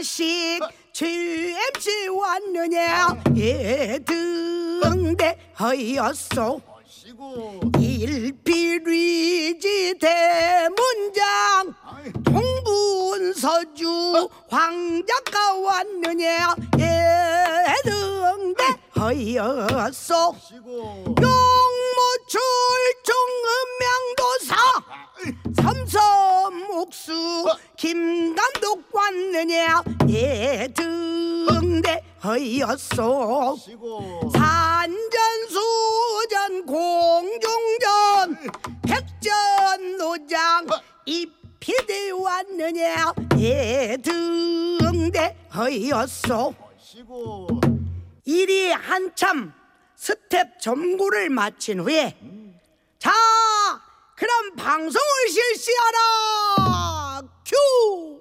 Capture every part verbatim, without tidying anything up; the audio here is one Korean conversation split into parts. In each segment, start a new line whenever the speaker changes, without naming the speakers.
자식 취임시 왔느냐 예등대 하였소. 일필위지 대문장 동분서주 황작가 왔느냐 예등대 하였소. 용모출중 음양도사 삼섬옥수 김감독 왔느냐 예등대 하였소. 산전수전 공중전 백전노장 이피대 왔느냐 예등대 하였소. 일이 한참 스텝 점구를 마친 후에 자 그럼 방송을 실시하라. 큐.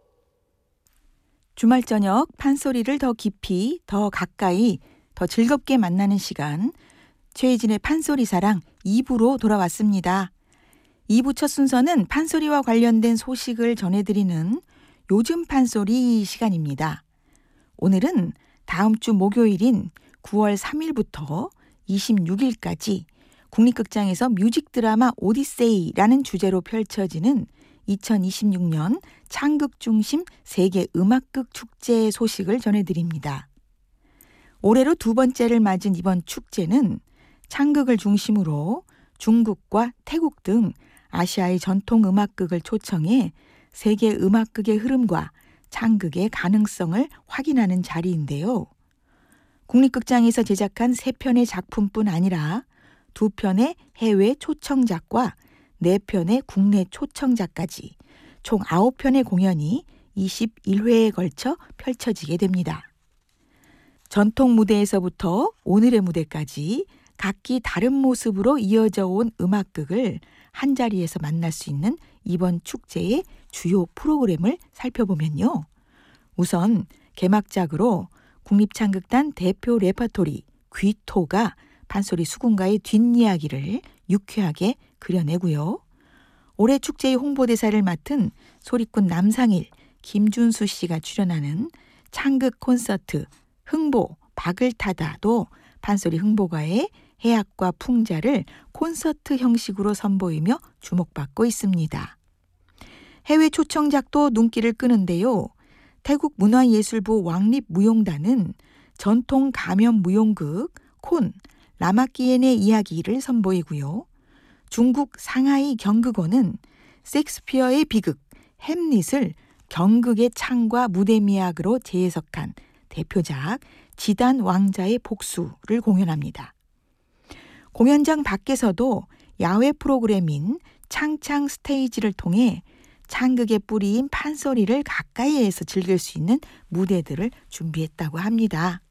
주말 저녁 판소리를 더 깊이, 더 가까이, 더 즐겁게 만나는 시간, 최혜진의 판소리사랑 이 부로 돌아왔습니다. 이 부 첫 순서는 판소리와 관련된 소식을 전해드리는 요즘 판소리 시간입니다. 오늘은 다음 주 목요일인 구월 삼일부터 이십육일까지 국립극장에서 뮤직 드라마 오디세이라는 주제로 펼쳐지는 이천이십육년 창극 중심 세계 음악극 축제의 소식을 전해드립니다. 올해로 두 번째를 맞은 이번 축제는 창극을 중심으로 중국과 태국 등 아시아의 전통 음악극을 초청해 세계 음악극의 흐름과 창극의 가능성을 확인하는 자리인데요. 국립극장에서 제작한 세 편의 작품뿐 아니라 두 편의 해외 초청작과 네 편의 국내 초청작까지 총 아홉 편의 공연이 이십일 회에 걸쳐 펼쳐지게 됩니다. 전통 무대에서부터 오늘의 무대까지 각기 다른 모습으로 이어져 온 음악극을 한자리에서 만날 수 있는 이번 축제의 주요 프로그램을 살펴보면요. 우선 개막작으로 국립창극단 대표 레퍼토리 귀토가 판소리 수군가의 뒷이야기를 유쾌하게 그려내고요. 올해 축제의 홍보대사를 맡은 소리꾼 남상일, 김준수 씨가 출연하는 창극 콘서트 흥보 박을 타다도 판소리 흥보가의 해악과 풍자를 콘서트 형식으로 선보이며 주목받고 있습니다. 해외 초청작도 눈길을 끄는데요. 태국 문화예술부 왕립무용단은 전통 가면 무용극 콘 라마키엔의 이야기를 선보이고요. 중국 상하이 경극원은 셰익스피어의 비극 햄릿을 경극의 창과 무대 미학으로 재해석한 대표작 지단 왕자의 복수를 공연합니다. 공연장 밖에서도 야외 프로그램인 창창 스테이지를 통해 창극의 뿌리인 판소리를 가까이에서 즐길 수 있는 무대들을 준비했다고 합니다.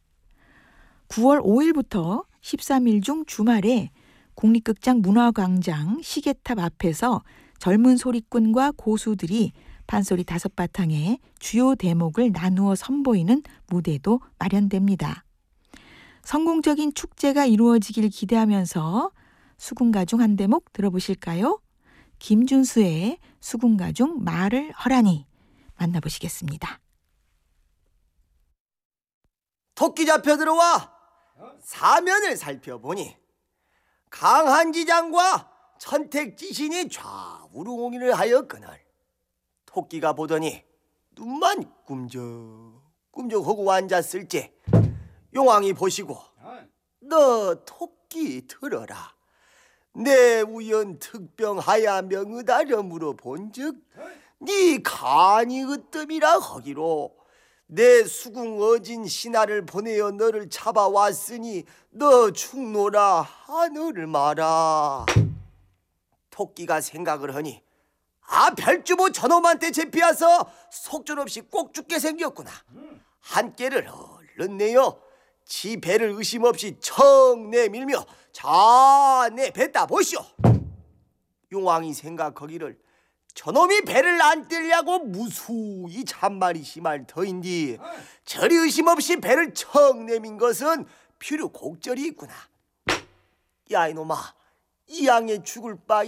구월 오일부터 십삼일 중 주말에 국립극장 문화광장 시계탑 앞에서 젊은 소리꾼과 고수들이 판소리 다섯 바탕에 주요 대목을 나누어 선보이는 무대도 마련됩니다. 성공적인 축제가 이루어지길 기대하면서 수군가 중 한 대목 들어보실까요? 김준수의 수군가 중 말을 허라니 만나보시겠습니다.
토끼 잡혀 들어와 사면을 살펴보니 강한지장과 천택지신이 좌우루옹이를 하였거늘 토끼가 보더니 눈만 꿈적꿈적하고 앉았을지 용왕이 보시고 너 토끼 들어라. 내 우연 특병하야 명의다려 물어본즉 네 간이 으뜸이라 하기로 내 수궁 어진 신하를 보내어 너를 잡아왔으니 너 죽노라 하늘을 마라. 토끼가 생각을 하니 아 별주부 저놈한테 잡혀와서 속절없이 꼭 죽게 생겼구나. 한 깨를 얼른 내어 지 배를 의심 없이 청 내밀며 자 내 뱉다 보시오. 용왕이 생각하기를 저놈이 배를 안 떼려고 무수히 잔말이 심할 터인디 저리 의심 없이 배를 청 내민 것은 필요 곡절이 있구나. 야 이놈아 이 양에 죽을 바